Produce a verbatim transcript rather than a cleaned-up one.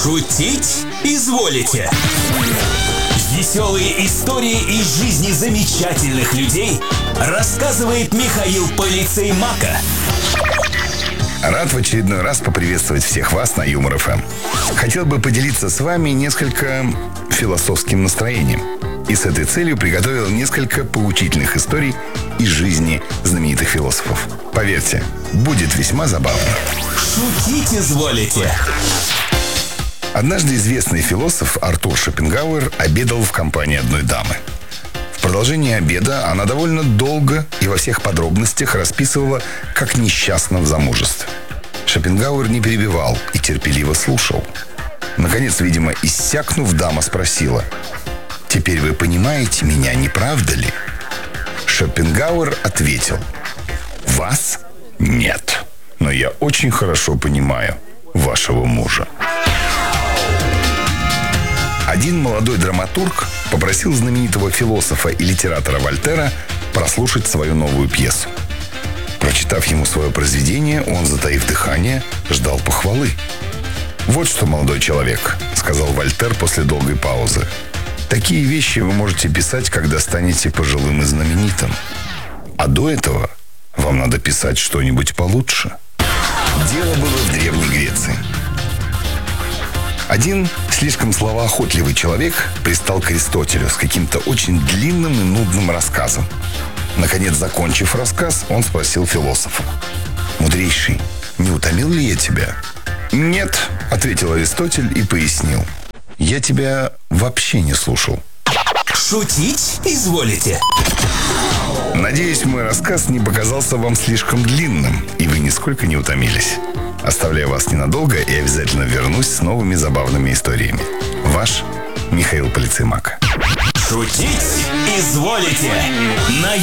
Шутить изволите? Веселые истории из жизни замечательных людей рассказывает Михаил Полицеймака. Рад в очередной раз поприветствовать всех вас на Юмор эф эм. Хотел бы поделиться с вами несколько философским настроением. И с этой целью приготовил несколько поучительных историй из жизни знаменитых философов. Поверьте, будет весьма забавно. Шутить изволите? Однажды известный философ Артур Шопенгауэр обедал в компании одной дамы. В продолжении обеда она довольно долго и во всех подробностях расписывала, как несчастна в замужестве. Шопенгауэр не перебивал и терпеливо слушал. Наконец, видимо, иссякнув, дама спросила: «Теперь вы понимаете меня, не правда ли?» Шопенгауэр ответил: «Вас нет, но я очень хорошо понимаю вашего мужа». Один молодой драматург попросил знаменитого философа и литератора Вольтера прослушать свою новую пьесу. Прочитав ему свое произведение, он, затаив дыхание, ждал похвалы. «Вот что, молодой человек», — сказал Вольтер после долгой паузы, — «такие вещи вы можете писать, когда станете пожилым и знаменитым. А до этого вам надо писать что-нибудь получше». Дело было в Древней Греции. Один слишком словоохотливый человек пристал к Аристотелю с каким-то очень длинным и нудным рассказом. Наконец, закончив рассказ, он спросил философа: «Мудрейший, не утомил ли я тебя?» «Нет», — ответил Аристотель и пояснил: «Я тебя вообще не слушал». Шутить изволите? Надеюсь, мой рассказ не показался вам слишком длинным, и вы нисколько не утомились. Оставляю вас ненадолго и обязательно вернусь с новыми забавными историями. Ваш Михаил Полицеймака. Шутить изволите? На